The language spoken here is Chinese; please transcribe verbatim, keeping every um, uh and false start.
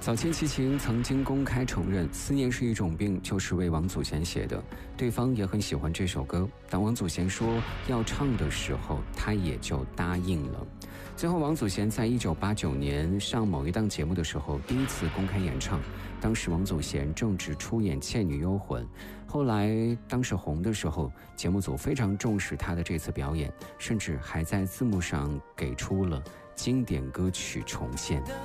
早前齐秦曾经公开承认《思念是一种病》就是为王祖贤写的，对方也很喜欢这首歌。当王祖贤说要唱的时候，他也就答应了。最后，王祖贤在一九八九年上某一档节目的时候，第一次公开演唱。当时王祖贤正值出演《倩女幽魂》，后来当时红的时候，节目组非常重视他的这次表演，甚至还在字幕上给出了经典歌曲重现。